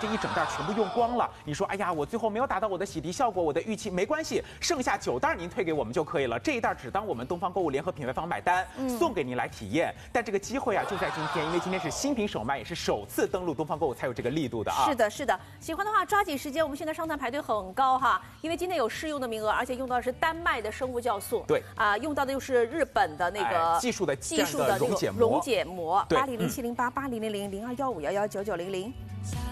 这一整袋全部用光了，你说哎呀，我最后没有达到我的洗涤效果，我的预期没关系，剩下9袋您退给我们就可以了，这一袋只当我们东方购物联合品牌方买单，送给您来体验。但这个机会啊就在今天，因为今天是新品首卖，也是首次登陆东方购物才有这个力度的啊。 是的，是的，喜欢的话抓紧时间，我们现在上单排队很高哈，因为今天有试用的名额，而且用到的是丹麦的生物酵素， 对啊，用到的又是日本的那个技术的那个溶解膜， 对 80070880000215119900。